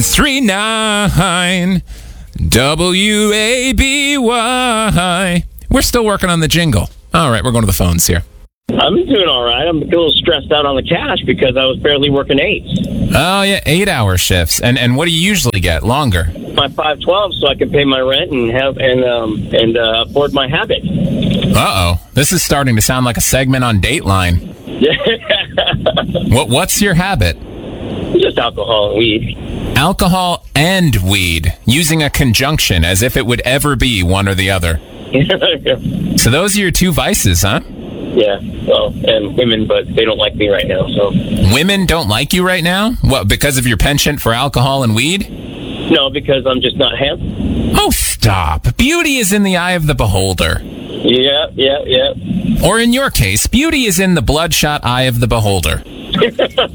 101.39 WABY. We're still working on the jingle. All right, we're going to the phones here. I'm doing all right. I'm a little stressed out on the cash because I was barely working 8s. Oh, yeah, 8-hour shifts. And what do you usually get? Longer? My 512, so I can pay my rent and afford my habit. Uh-oh. This is starting to sound like a segment on Dateline. What's your habit? Just alcohol and weed. Alcohol and weed, using a conjunction as if it would ever be one or the other. So those are your two vices, huh? Yeah, well, and women, but they don't like me right now, so. Women don't like you right now? What, because of your penchant for alcohol and weed? No, because I'm just not handsome. Oh, stop. Beauty is in the eye of the beholder. Yeah. Or in your case, beauty is in the bloodshot eye of the beholder.